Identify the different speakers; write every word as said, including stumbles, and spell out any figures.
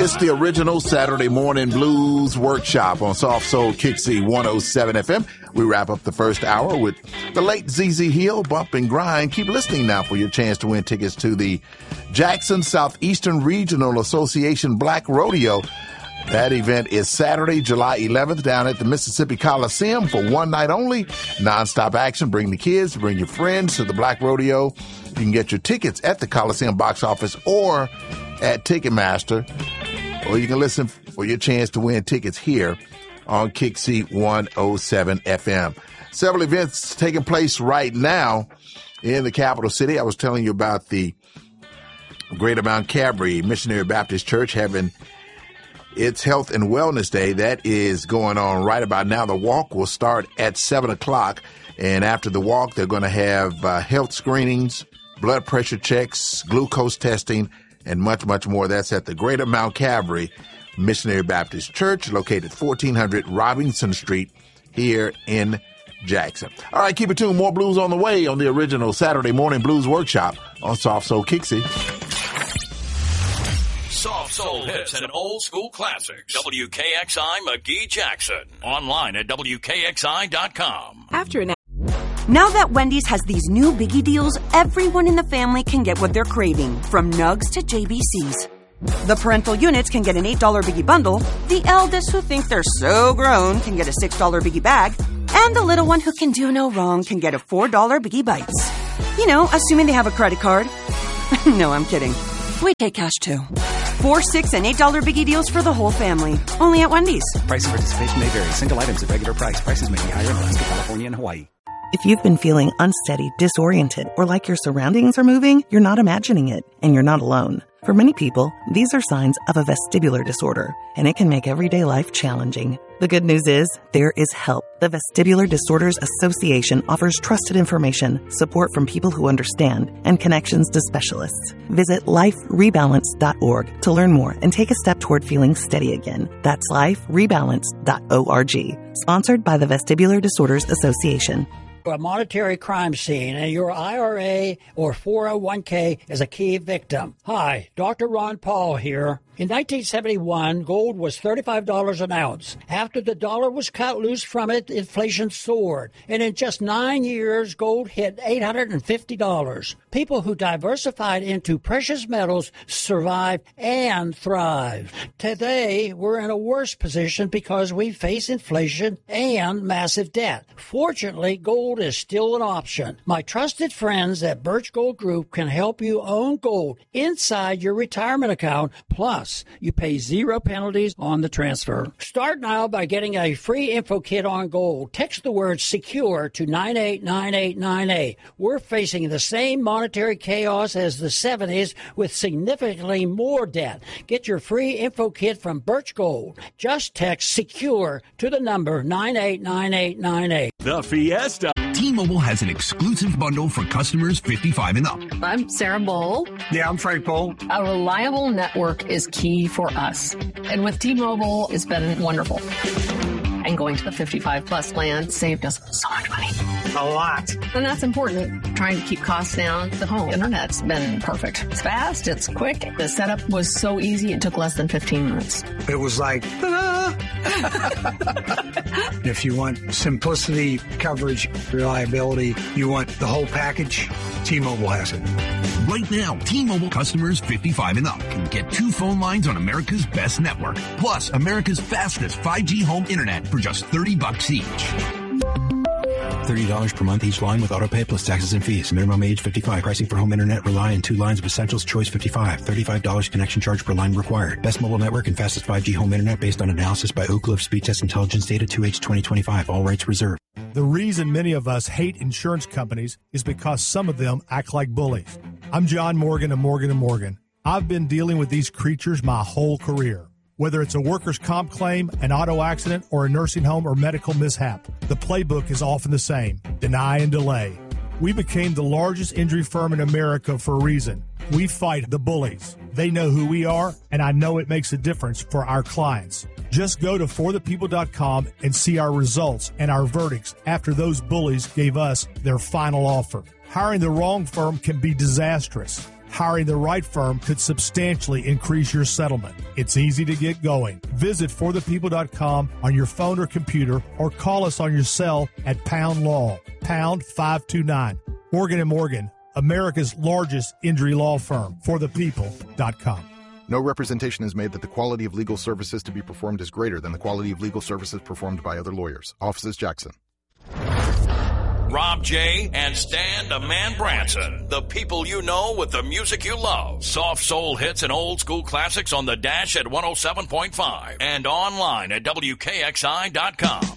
Speaker 1: It's the original Saturday Morning Blues Workshop on Soft Soul Kixie one oh seven F M. We wrap up the first hour with the late Z Z Hill, Bump and Grind. Keep listening now for your chance to win tickets to the Jackson Southeastern Regional Association Black Rodeo. That event is Saturday, July eleventh, down at the Mississippi Coliseum for one night only. Nonstop action. Bring the kids, bring your friends to the Black Rodeo. You can get your tickets at the Coliseum box office or at Ticketmaster, or you can listen for your chance to win tickets here on Kixie one oh seven F M. Several events taking place right now in the capital city. I was telling you about the Greater Mount Calvary Missionary Baptist Church having its Health and Wellness Day. That is going on right about now. The walk will start at seven o'clock, and after the walk, they're going to have uh, health screenings, blood pressure checks, glucose testing, and much, much more. That's at the Greater Mount Calvary Missionary Baptist Church, located fourteen hundred Robinson Street here in Jackson. All right, keep it tuned. More blues on the way on the original Saturday Morning Blues Workshop on Soft Soul Kixie.
Speaker 2: Soft soul hits and old school classics. W K X I McGee Jackson. Online at W K X I dot com.
Speaker 3: After an Now that Wendy's has these new biggie deals, everyone in the family can get what they're craving, from nugs to J B Cs. The parental units can get an eight dollar biggie bundle, the eldest who think they're so grown can get a six dollar biggie bag, and the little one who can do no wrong can get a four dollar biggie bites. You know, assuming they have a credit card. No, I'm kidding. We take cash too. Four, six, and eight dollar biggie deals for the whole family. Only at Wendy's.
Speaker 4: Price and participation may vary. Single items at regular price. Prices may be higher in Alaska, California, and Hawaii.
Speaker 5: If you've been feeling unsteady, disoriented, or like your surroundings are moving, you're not imagining it, and you're not alone. For many people, these are signs of a vestibular disorder, and it can make everyday life challenging. The good news is, there is help. The Vestibular Disorders Association offers trusted information, support from people who understand, and connections to specialists. Visit life rebalance dot org to learn more and take a step toward feeling steady again. That's life rebalance dot org. Sponsored by the Vestibular Disorders Association.
Speaker 6: A monetary crime scene and your I R A or four oh one k is a key victim. Hi, Doctor Ron Paul here. In nineteen seventy-one, gold was thirty-five dollars an ounce. After the dollar was cut loose from it, inflation soared. And in just nine years, gold hit eight hundred fifty dollars. People who diversified into precious metals survived and thrived. Today, we're in a worse position because we face inflation and massive debt. Fortunately, gold is still an option. My trusted friends at Birch Gold Group can help you own gold inside your retirement account. Plus, you pay zero penalties on the transfer. Start now by getting a free info kit on gold. Text the word SECURE to nine eight nine eight nine eight. We're facing the same monetary chaos as the seventies with significantly more debt. Get your free info kit from Birch Gold. Just text SECURE to the number nine eight nine eight nine eight.
Speaker 7: The Fiesta. T-Mobile has an exclusive bundle for customers fifty-five and up.
Speaker 8: I'm Sarah Bowl.
Speaker 9: Yeah, I'm Frank Bowl.
Speaker 8: A reliable network is key for us. And with T-Mobile, it's been wonderful. And going to the fifty-five plus plan saved us so much money.
Speaker 9: A lot.
Speaker 8: And that's important. Trying to keep costs down. The home internet's been perfect. It's fast. It's quick. The setup was so easy. It took less than fifteen minutes.
Speaker 9: It was like, ta-da! If you want simplicity, coverage, reliability, you want the whole package, T-Mobile has it.
Speaker 7: Right now, T-Mobile customers fifty-five and up can get two phone lines on America's best network, plus America's fastest five G home internet for just thirty bucks each.
Speaker 10: thirty dollars per month each line with autopay plus taxes and fees. Minimum age fifty-five. Pricing for home internet rely on two lines of Essentials Choice fifty-five. thirty-five dollars connection charge per line required. Best mobile network and fastest five G home internet based on analysis by Oak Cliff Speed Test Intelligence Data two H twenty twenty-five. All rights reserved.
Speaker 11: The reason many of us hate insurance companies is because some of them act like bullies. I'm John Morgan of Morgan and Morgan. I've been dealing with these creatures my whole career. Whether it's a workers' comp claim, an auto accident, or a nursing home or medical mishap, the playbook is often the same: deny and delay. We became the largest injury firm in America for a reason. We fight the bullies. They know who we are, and I know it makes a difference for our clients. Just go to for the people dot com and see our results and our verdicts after those bullies gave us their final offer. Hiring the wrong firm can be disastrous. Hiring the right firm could substantially increase your settlement. It's easy to get going. Visit for the people dot com on your phone or computer, or call us on your cell at Pound Law, pound five two nine. Morgan and Morgan, America's largest injury law firm. for the people dot com.
Speaker 12: No representation is made that the quality of legal services to be performed is greater than the quality of legal services performed by other lawyers. Offices Jackson.
Speaker 2: Rob J. and Stan the Man Branson. The people you know with the music you love. Soft soul hits and old school classics on the Dash at one oh seven point five and online at W K X I dot com.